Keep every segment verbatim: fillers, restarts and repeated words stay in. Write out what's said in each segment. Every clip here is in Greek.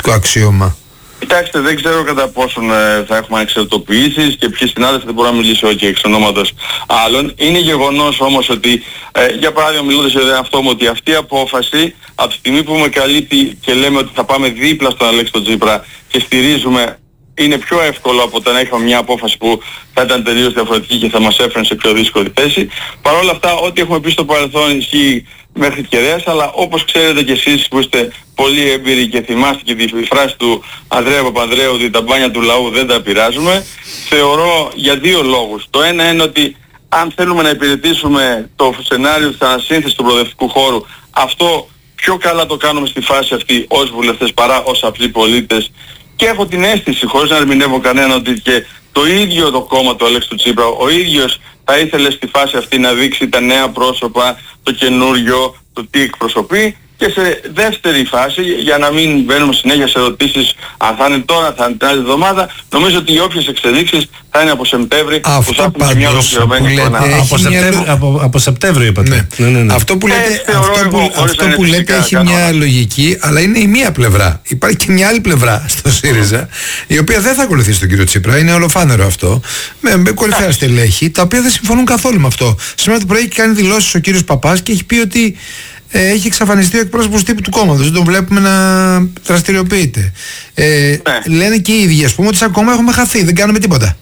κοινοβουλευτικό αξίωμα. Κοιτάξτε, δεν ξέρω κατά πόσον ε, θα έχουμε ανεξαρτητοποιήσεις και ποιοι συνάδελφοι, δεν μπορώ να μιλήσω και εξ ονόματος άλλων. Είναι γεγονός όμως ότι, ε, για παράδειγμα μιλώντας για τον εαυτό μου, ότι αυτή η απόφαση από τη στιγμή που με καλύπτει και λέμε ότι θα πάμε δίπλα στον Αλέξη τον Τσίπρα και στηρίζουμε, είναι πιο εύκολο από το να είχαμε μια απόφαση που θα ήταν τελείως διαφορετική και θα μας έφερε σε πιο δύσκολη θέση. Παρ' όλα αυτά, ό,τι έχουμε πει στο παρελθόν ισχύει μέχρι κεραίας, αλλά όπως ξέρετε κι εσείς που είστε πολύ έμπειροι και θυμάστε και τη φράση του Ανδρέα Παπανδρέου ότι τα μπάνια του λαού δεν τα πειράζουμε, θεωρώ για δύο λόγους. Το ένα είναι ότι αν θέλουμε να υπηρετήσουμε το σενάριο της ανασύνθεσης του προοδευτικού χώρου, αυτό πιο καλά το κάνουμε στη φάση αυτή ως βουλευτές παρά ως απλοί πολίτες. Και έχω την αίσθηση, χωρίς να ερμηνεύω κανέναν, ότι και το ίδιο το κόμμα του Αλέξη του Τσίπρα, ο ίδιος θα ήθελε στη φάση αυτή να δείξει τα νέα πρόσωπα, το καινούριο, το τι εκπροσωπεί. Και σε δεύτερη φάση, για να μην μπαίνουμε συνέχεια σε ερωτήσεις αν θα είναι τώρα, θα είναι την άλλη εβδομάδα, νομίζω ότι οι όποιες εξελίξεις θα είναι από Σεπτέμβρη, που θα έχουμε και μια ολοκληρωμένη εικόνα. Από, Σεπτέμβρη, από, από Σεπτέμβριο είπατε. Ναι. Ναι, ναι, ναι. Αυτό που λέτε, ε, αυτό που, εγώ, αυτό που λέτε έχει κανόνα. Μια λογική, αλλά είναι η μία πλευρά. Υπάρχει και μια άλλη πλευρά στο ΣΥΡΙΖΑ, η οποία δεν θα ακολουθήσει τον κύριο Τσίπρα, είναι ολοφάνερο αυτό, με, με κορυφαία στελέχη, τα οποία δεν συμφωνούν καθόλου με αυτό. Σήμερα το πρωί έχει κάνει δηλώσεις ο κύριος Παπάς και έχει πει ότι Ε, έχει εξαφανιστεί ο εκπρόσωπος τύπου του κόμματος. Δεν τον βλέπουμε να δραστηριοποιείται. Ε, ναι. Λένε και οι ίδιοι, ας πούμε, ότι σαν κόμμα έχουμε χαθεί. Δεν κάνουμε τίποτα.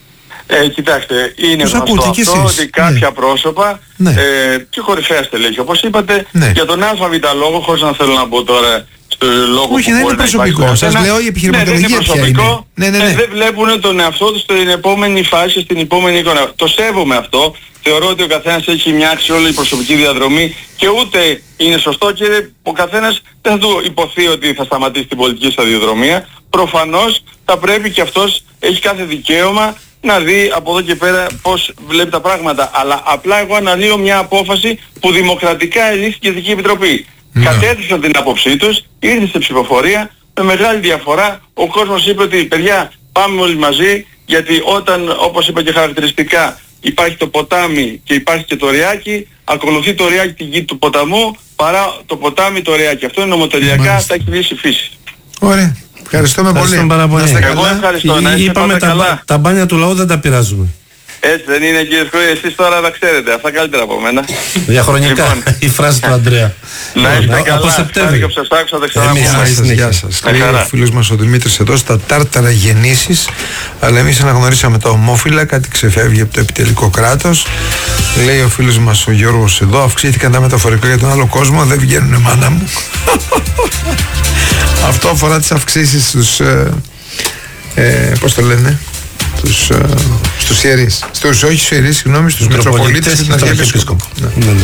Ε, κοιτάξτε, είναι τους γνωστό αυτό εσείς. ότι κάποια ναι. πρόσωπα ναι. Ε, και κορυφαία στελέχη, όπως είπατε, ναι. για τον ΑΒ λόγο, χωρίς να θέλω να μπω τώρα στο λόγο όχι, που δεν μπορεί είναι να προσωπικό. υπάρχει. Σας λέω η επιχειρηματολογία ναι, ποια είναι. Ναι, ναι, ναι. Ε, δεν βλέπουν τον εαυτό τους στην επόμενη φάση, στην επόμενη εικόνα. Το σέβομαι αυτό. Θεωρώ ότι ο καθένας έχει μια αξιόλογη προσωπική διαδρομή και ούτε είναι σωστό και ο καθένας δεν θα του υποθεί ότι θα σταματήσει την πολιτική σταδιοδρομία. Προφανώς θα πρέπει και αυτός έχει κάθε δικαίωμα να δει από εδώ και πέρα πώς βλέπει τα πράγματα. Αλλά απλά εγώ αναλύω μια απόφαση που δημοκρατικά ελήφθηκε η Ειδική Επιτροπή. Mm. Κατέθεσαν την άποψή τους, ήρθε σε ψηφοφορία, με μεγάλη διαφορά ο κόσμος είπε ότι παιδιά πάμε όλοι μαζί, γιατί όταν, όπως είπα και χαρακτηριστικά, υπάρχει το ποτάμι και υπάρχει και το ριάκι, ακολουθεί το ριάκι την γη του ποταμού παρά το ποτάμι το ριάκι. Αυτό είναι νομοτελειακά, τα έχει λύσει η φύση. Ωραία. Ευχαριστούμε πολύ. Πάρα πολύ. Να εγώ ευχαριστώ. Να είστε πάντα τα, καλά. Τα μπάνια του λαού δεν τα πειράζουμε. Έτσι δεν είναι κύριε Σκοή, εσείς τώρα τα ξέρετε, αυτά καλύτερα από μένα. Διαχρονικά λοιπόν. Η φράση του Ανδρέα. Να είστε καλά, ευχαριστώ που σας άκουσα, θα ξαναπούμε. Γεια σας. Λέει ο φίλος μας ο Δημήτρης εδώ στα τάρταρα γεννήσεις, αλλά εμείς αναγνωρίσαμε τα ομόφυλα, κάτι ξεφεύγει από το επιτελικό κράτος. Λέει ο φίλος μας ο Γιώργος εδώ, αυξήθηκαν τα μεταφορικά για τον άλλο κόσμο, δεν βγαίνουνε μάνα μου. Αυτό αφορά τις αυξήσεις στους, ε, ε, πώς το λένε, τους, ε, στους ιερείς, στους όχι στους ιερείς, συγγνώμη, στους Μητροπολίτες και τον Αρχιεπίσκοπο.